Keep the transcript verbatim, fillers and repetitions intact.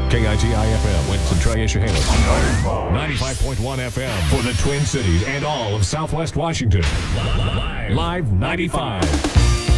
K I T I F M, Winston Trey, Chehalis. ninety-five point one F M for the Twin Cities and all of Southwest Washington. Live ninety-five.